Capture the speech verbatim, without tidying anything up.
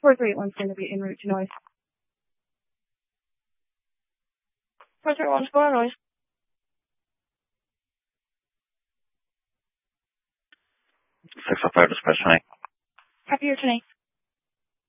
four three eight one's going to be en route to noise. four three eight one's going to noise. six oh five, dispatch twenty. Copy your tonight.